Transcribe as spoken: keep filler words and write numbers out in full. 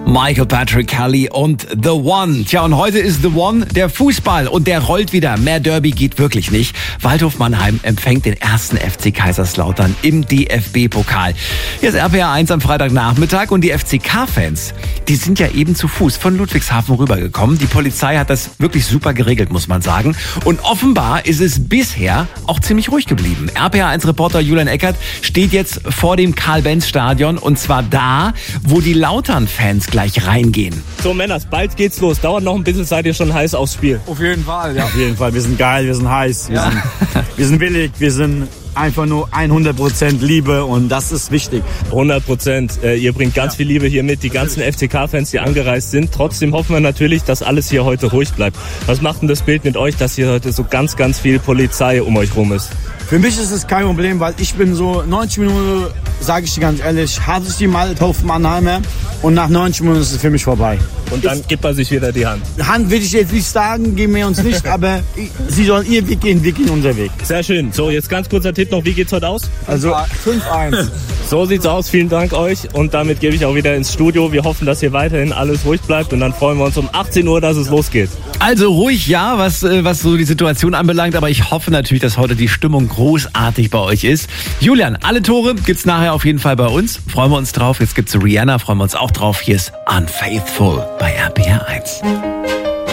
Michael Patrick Kelly und The One. Tja, und heute ist The One der Fußball und der rollt wieder. Mehr Derby geht wirklich nicht. Waldhof Mannheim empfängt den ersten F C Kaiserslautern im D F B-Pokal. Hier ist R P R eins am Freitagnachmittag und die F C K-Fans, die sind ja eben zu Fuß von Ludwigshafen rübergekommen. Die Polizei hat das wirklich super geregelt, muss man sagen. Und offenbar ist es bisher auch ziemlich ruhig geblieben. R P R eins-Reporter Julian Eckert steht jetzt vor dem Karl-Benz-Stadion und zwar da, wo die Lautern-Fans gleich reingehen. So Männers, bald geht's los. Dauert noch ein bisschen, seid ihr schon heiß aufs Spiel? Auf jeden Fall, ja. Auf jeden Fall, wir sind geil, wir sind heiß, wir, Ja. sind, wir sind willig, wir sind einfach nur hundert Prozent Liebe und das ist wichtig. hundert Prozent. Äh, ihr bringt ganz viel Liebe hier mit, die ganzen F C K-Fans, die angereist sind. Trotzdem hoffen wir natürlich, dass alles hier heute ruhig bleibt. Was macht denn das Bild mit euch, dass hier heute so ganz, ganz viel Polizei um euch rum ist? Für mich ist es kein Problem, weil ich bin so neunzig Minuten, sage ich dir ganz ehrlich, hasse ich die Waldhof Mannheimer und nach neunzig Minuten ist es für mich vorbei. Und dann gibt man sich wieder die Hand. Hand will ich jetzt nicht sagen, geben wir uns nicht, aber ich, sie sollen ihr Weg gehen, wir gehen unser Weg. Sehr schön. So, jetzt ganz kurzer Tipp noch, wie geht's heute aus? Also fünf eins. So sieht's aus. Vielen Dank euch. Und damit gebe ich auch wieder ins Studio. Wir hoffen, dass hier weiterhin alles ruhig bleibt. Und dann freuen wir uns um achtzehn Uhr, dass es losgeht. Also ruhig, ja, was, äh, was so die Situation anbelangt, aber ich hoffe natürlich, dass heute die Stimmung großartig bei euch ist. Julian, alle Tore gibt's nachher auf jeden Fall bei uns. Freuen wir uns drauf. Jetzt gibt's Rihanna, freuen wir uns auch drauf. Hier ist Unfaithful bei R P R eins.